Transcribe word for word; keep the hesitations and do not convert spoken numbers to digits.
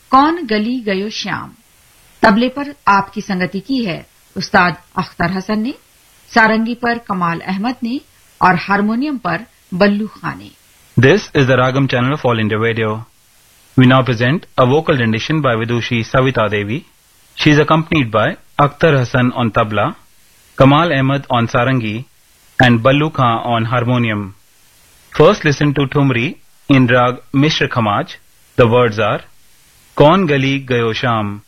कौन गली गयो श्याम। तबले पर आपकी संगति की है उस्ताद अख्तर हसन ने, सारंगी पर कमाल अहमद ने और हारमोनियम पर बल्लू खान ने। This is the Ragam channel of All India Radio. We now present a vocal rendition by Vidushi Savita Devi. She is accompanied by Akhtar Hassan on tabla, Kamal Ahmed on sarangi, and Ballu Khan on harmonium. First listen to Thumri in Rag Mishra Khamaj. The words are Kaun Gali Gayo Sham.